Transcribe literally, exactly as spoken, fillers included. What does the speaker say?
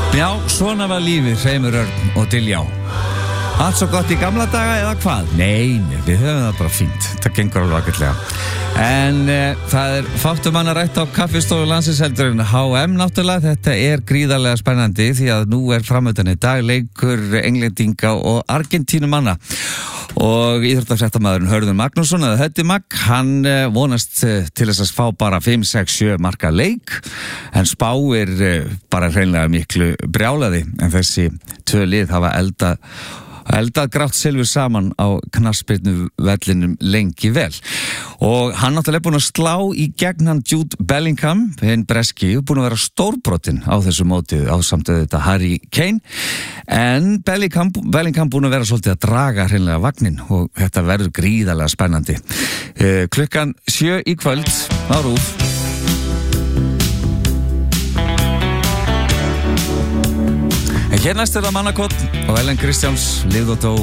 Já, svona var lífið, Hreimur Örn og Diljá. Allt svo gott í gamla daga eða hvað? Nei, nei, við höfum það bara fínt. Það gengur alveg ágætlega. En uh, það er fátum mann að rætta á kaffistofu landsins heldur en H M náttúrulega. Þetta er gríðarlega spennandi því að nú er framöndan í dag leikur Englendinga og Argentínumanna. Og íþróttafréttamaðurinn Hörður Magnússon eða Höddi Magg, hann uh, vonast uh, til þess að fá bara fimm, sex, sjö marka leik en spáir uh, bara hreinlega miklu brjálaði en þessi tvö lið hafa eldað eldað grátt silfur saman á knattspyrnu vellinum lengi vel og hann náttúrulega er búin að slá í gegn hann Jude Bellingham hinn breski, búin að vera stórbrotinn á þessu móti á samtöðu þetta Harry Kane en Bellingham, Bellingham búin að vera svolítið að draga hreinlega vagnin og þetta verður gríðarlega spennandi uh, klukkan sjö í kvöld á RÚV. Hér næst er það Mannakot og Ellen Kristjáns, Lifð og dó.